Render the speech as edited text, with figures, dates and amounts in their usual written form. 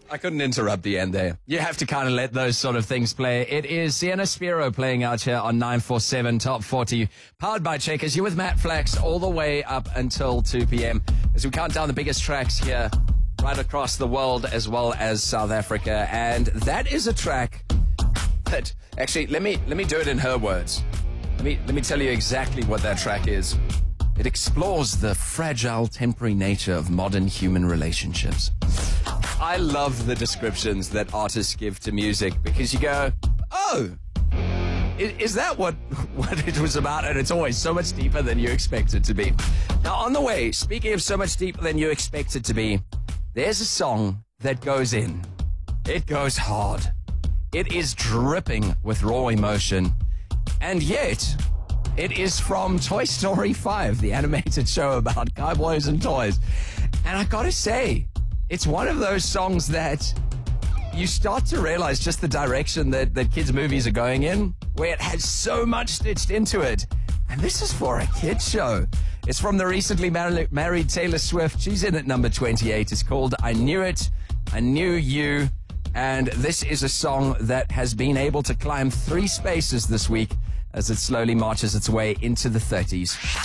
I couldn't interrupt the end there. You have to kind of let those sort of things play. It is Sienna Spiro playing out here on 947 Top 40, powered by Checkers. You're with Matt Flax all the way up until 2 p.m. as we count down the biggest tracks here right across the world as well as South Africa. And that is a track that, actually, let me do it in her words. Let me tell you exactly what that track is. It explores the fragile, temporary nature of modern human relationships. I love the descriptions that artists give to music because you go, oh, is that what it was about? And it's always so much deeper than you expect it to be. Now, on the way, speaking of so much deeper than you expect it to be, there's a song that goes in. It goes hard. It is dripping with raw emotion. And yet, it is from Toy Story 5, the animated show about cowboys and toys. And I gotta say, it's one of those songs that you start to realize just the direction that kids' movies are going in, where it has so much stitched into it. And this is for a kid's show. It's from the recently married Taylor Swift. She's in at number 28. It's called I Knew It, I Knew You. And this is a song that has been able to climb 3 spaces this week as it slowly marches its way into the 30s.